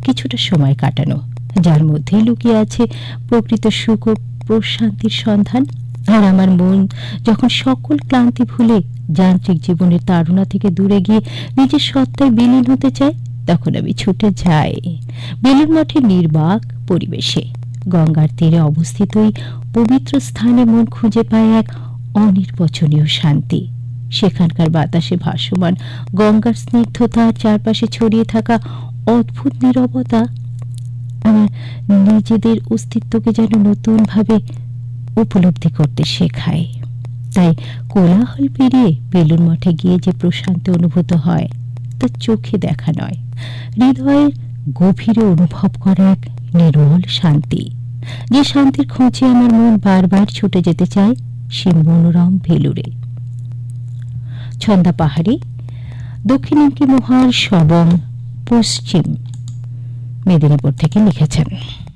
কিছুটা সময় কাটানো, যার মধ্যেই লুকিয়ে আছে প্রকৃত সুখ ও প্রশান্তির সন্ধান। আর আমার মন যখন সকল ক্লান্তি ভুলে যান্ত্রিক জীবনের তাড়না থেকে দূরে গিয়ে নিজের সত্তায় বিলীন হতে চায়, তখন আমি ছুটে যাই বেলুড় মঠের নির্বাক পরিবেশে। গঙ্গার তীরে অবস্থিত এই পবিত্র স্থানে মন খুঁজে পায় এক অনির্বচনীয় শান্তি। সেখানকার বাতাসে ভাসমান গঙ্গার স্নিগ্ধতা, চারপাশে ছড়িয়ে থাকা অদ্ভুত নীরবতা আমার নিজেদের অস্তিত্বকে যেন নতুন ভাবে উপলব্ধি করতে শেখায়। তাই কোলাহল পেরিয়ে বেলুড় মঠে গিয়ে যে প্রশান্তি অনুভূত হয়, তা চোখে দেখা নয়, হৃদয়ের গভীরে অনুভব করা এক নির্মল শান্তি। যে শান্তির খোঁজে আমার মন বারবার ছুটে যেতে চায় সে মনোরম বেলুড়ে। ছন্দা পাহাড়ি, দক্ষিণাঙ্কি মোহর, সবং, পশ্চিম মেদিনীপুর থেকে লিখেছেন।